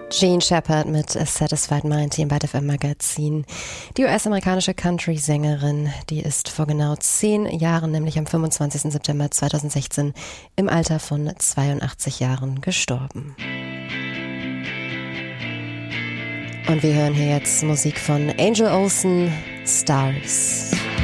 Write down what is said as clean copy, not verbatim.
Jean Shepherd mit A Satisfied Mind hier im Byte FM Magazin. Die US-amerikanische Country-Sängerin, die ist vor genau 10 Jahren, nämlich am 25. September 2016, im Alter von 82 Jahren gestorben. Und wir hören hier jetzt Musik von Angel Olsen, Stars.